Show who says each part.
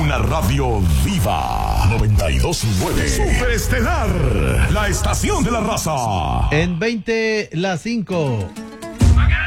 Speaker 1: Una radio viva. 92.9. Superestelar. La estación de la raza.
Speaker 2: En 20 las 5.